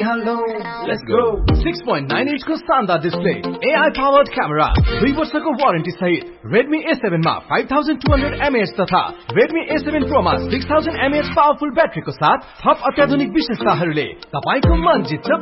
गरिहालौ let's go 6.9 inch को शानदार display AI powered camera 2 वर्षको वारेन्टी सहित Redmi A7 मा 5200 mAh तथा Redmi A7 Pro मा 6000 mAh पावरफुल ब्याट्रीको साथ थप अत्याधुनिक विशेषताहरूले तपाईको मन जित्छ